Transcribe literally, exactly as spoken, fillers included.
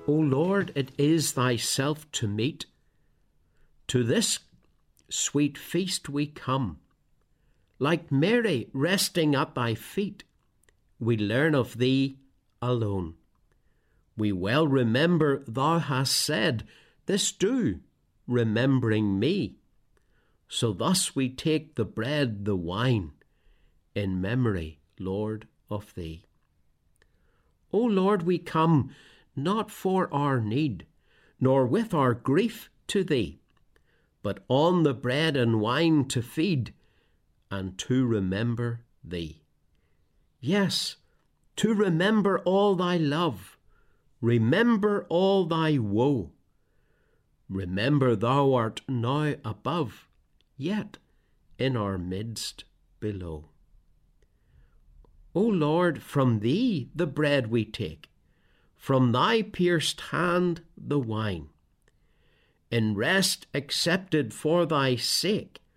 O Lord, it is thyself to meet. To this sweet feast we come. Like Mary resting at thy feet, we learn of thee alone. We well remember thou hast said, this do, remembering me. So thus we take the bread, the wine, in memory, Lord, of thee. O Lord, we come not for our need, nor with our grief to thee, but on the bread and wine to feed, and to remember thee. Yes, to remember all thy love, remember all thy woe. Remember thou art now above, yet in our midst below. O Lord, from thee the bread we take, from thy pierced hand the wine. In rest accepted for thy sake,